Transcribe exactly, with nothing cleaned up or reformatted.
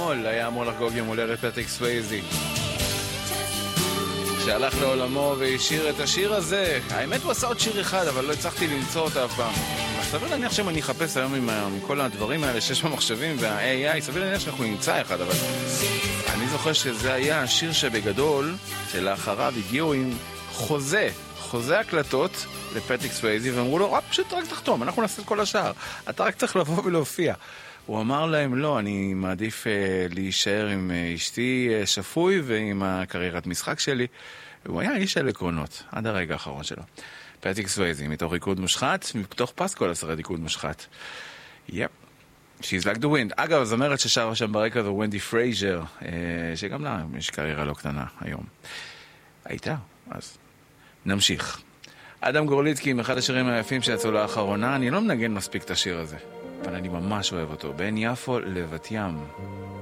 אתמול היה אמור לחגוג יום הולדת פטריק סווייזי, שהלך לעולמו והשאיר את השיר הזה. האמת הוא עשה עוד שיר אחד, אבל לא הצלחתי למצוא אותה אף פעם. סביר להניח שאם אני אחפש היום עם, עם כל הדברים האלה שיש במחשבים וה-איי איי, סביר להניח שאנחנו נמצא אחד, אבל אני זוכר שזה היה השיר שבגדול, שלאחריו הגיעו עם חוזה, חוזה הקלטות לפטריק סווייזי, ואמרו לו, פשוט רק תחתום, אנחנו נעשה את כל השאר, אתה רק צריך לבוא ולהופיע. הוא אמר להם, לא, אני מעדיף uh, להישאר עם uh, אשתי uh, שפוי ועם הקריירת משחק שלי. הוא היה איש על עקרונות, עד הרגע האחרון שלו. פטריק סווייזי, מתוך ריקוד מושחת, מתוך פסקול הסרט ריקוד מושחת. יפ. She's like the wind. אגב, זמרת ששרה שם ברקע זו ונדי פרייזר, uh, שגם לה יש קריירה לא קטנה היום. הייתה, אז נמשיך. אדם גורליצקי עם אחד השירים היפים שיצאו לאחרונה. אני לא מנגן מספיק את השיר הזה, אבל אני ממש אוהב אותו. בין יפו לבת ים.